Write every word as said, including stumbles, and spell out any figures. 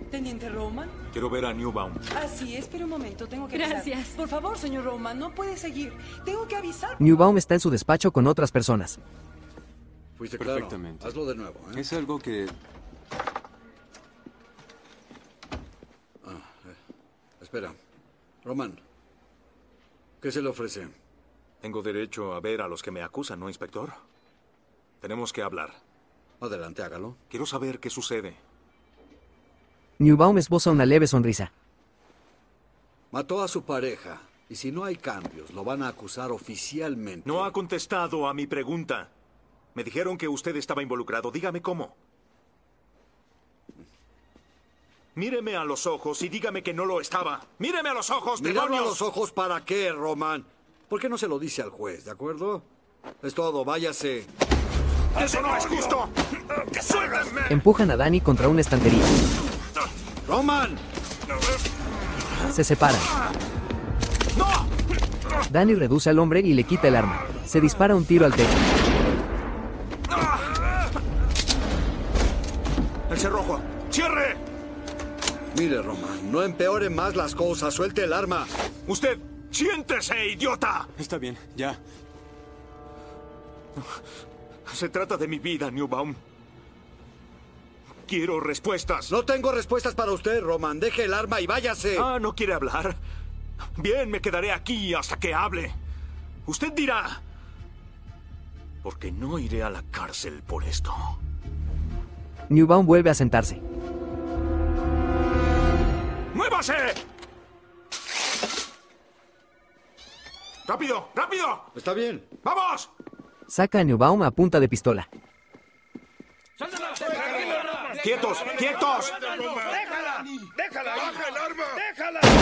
Teniente Roman. Quiero ver a Newbaum. Así es, pero un momento, tengo que Gracias. avisar. Por favor, señor Roman, no puede seguir. Tengo que avisar. Newbaum está en su despacho con otras personas. Fuiste claro. Perfectamente. Hazlo de nuevo, ¿eh? Es algo que... Ah, eh. Espera. Roman, ¿qué se le ofrece? Tengo derecho a ver a los que me acusan, ¿no, inspector? Tenemos que hablar. Adelante, hágalo. Quiero saber qué sucede. Newbaum esboza una leve sonrisa. Mató a su pareja. Y si no hay cambios, lo van a acusar oficialmente. No ha contestado a mi pregunta. Me dijeron que usted estaba involucrado. Dígame cómo. Míreme a los ojos y dígame que no lo estaba. ¡Míreme a los ojos, ¿Mirarlo a demonios! los ojos para qué, Roman? ¿Por qué no se lo dice al juez, de acuerdo? Es todo, váyase. ¡Eso no es justo! ¡Suéltenme! Empujan a Danny contra una estantería. ¡Roman! Se separan. ¡No! Danny reduce al hombre y le quita el arma. Se dispara un tiro al techo. ¡El cerrojo! ¡Cierre! Mire, Roman, no empeore más las cosas. Suelte el arma. ¡Usted! ¡Siéntese, idiota! Está bien, ya. Se trata de mi vida, Newbaum. Quiero respuestas. No tengo respuestas para usted, Roman. Deje el arma y váyase. Ah, ¿no quiere hablar? Bien, me quedaré aquí hasta que hable. Usted dirá... Porque no iré a la cárcel por esto. Newbaum vuelve a sentarse. ¡Muévase! ¡Rápido! ¡Rápido! Está bien. ¡Vamos! Saca a Newbaum a punta de pistola. ¡Quietos! ¡Quietos! ¡Déjala! ¡Déjala! ¡Baja el arma! ¡Déjala!